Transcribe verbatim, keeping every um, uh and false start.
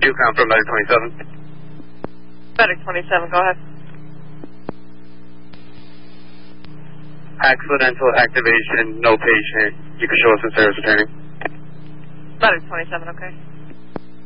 Yukon from Medic twenty-seven. Medic twenty-seven, go ahead. Accidental activation, no patient. You can show us in service returning. Medic twenty-seven, okay.